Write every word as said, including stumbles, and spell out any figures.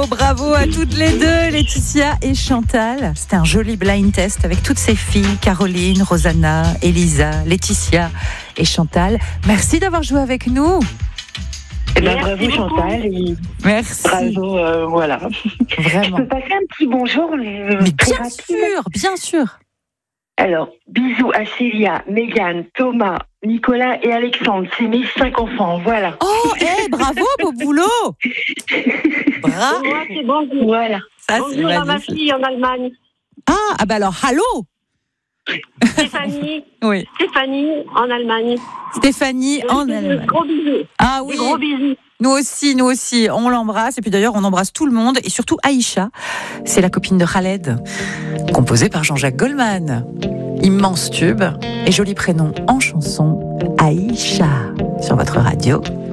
bravo à toutes les deux, Laetitia et Chantal. C'était un joli blind test avec toutes ces filles, Caroline, Rosanna, Elisa, Laetitia et Chantal. Merci d'avoir joué avec nous. Eh ben, bravo Chantal. Et Merci. Bravo, euh, voilà. Vraiment. Je peux passer un petit bonjour, mais, Mais très bien rapide. sûr, bien sûr. Alors, bisous à Célia, Mégane, Thomas, Nicolas et Alexandre. C'est mes cinq enfants, voilà. Oh, eh, bravo, beau boulot. Bravo. Moi, c'est bonjour. Voilà. Ça, c'est Bonjour à ma magnifique. fille en Allemagne. Ah, ah bah alors, allô. Stéphanie. Oui, Stéphanie en Allemagne. Stéphanie en Des Allemagne. Gros bisous. Ah Des oui. gros bisous. Nous aussi, nous aussi, on l'embrasse. Et puis d'ailleurs, on embrasse tout le monde. Et surtout Aïcha, c'est la copine de Khaled, composée par Jean-Jacques Goldman. Immense tube et joli prénom en chanson, Aïcha, sur votre radio.